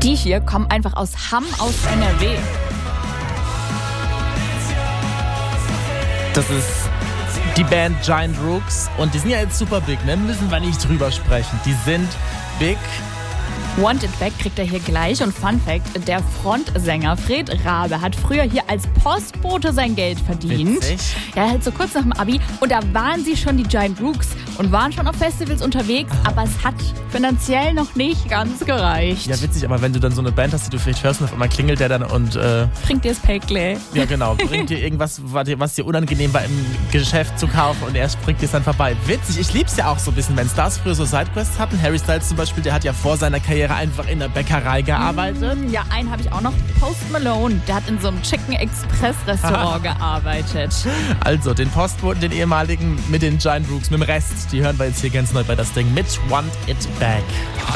Die hier kommen einfach aus Hamm aus NRW. Das ist die Band Giant Rooks und die sind ja jetzt super big, ne? Müssen wir nicht drüber sprechen. Die sind big. Want It Back kriegt er hier gleich. Und Fun Fact, der Frontsänger Fred Rabe hat früher hier als Postbote sein Geld verdient. Witzig. Ja, halt so kurz nach dem Abi. Und da waren sie schon die Giant Rooks und waren schon auf Festivals unterwegs. Aber es hat finanziell noch nicht ganz gereicht. Ja, witzig, aber wenn du dann so eine Band hast, die du vielleicht hörst und auf einmal klingelt der dann und... Bringt dir das Päckle. Ja, genau. Bringt dir irgendwas, was dir unangenehm war im Geschäft zu kaufen und er bringt dir es dann vorbei. Witzig, ich lieb's ja auch so ein bisschen, wenn Stars früher so Sidequests hatten. Harry Styles zum Beispiel, der hat ja vor seiner Karriere einfach in der Bäckerei gearbeitet. Ja, einen habe ich auch noch. Post Malone, der hat in so einem Chicken Express Restaurant gearbeitet. Also, den Postboten, den ehemaligen mit den Giant Rooks, mit dem Rest, die hören wir jetzt hier ganz neu bei das Ding mit Want It Back.